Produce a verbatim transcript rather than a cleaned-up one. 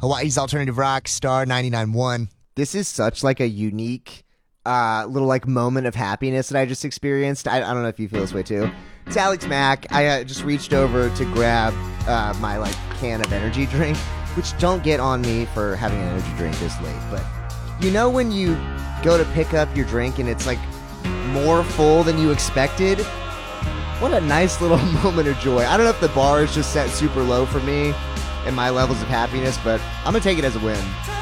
Hawaii's Alternative Rock, Star ninety-nine point one. This is such like a unique uh, little like moment of happiness that I just experienced. I, I don't know if you feel this way too. It's Alex Mack. I uh, just reached over to grab uh, my like can of energy drink, which don't get on me for having an energy drink this late. But you know when you go to pick up your drink and it's like more full than you expected? What a nice little moment of joy. I don't know if the bar is just set super low for me and my levels of happiness, but I'm going to take it as a win.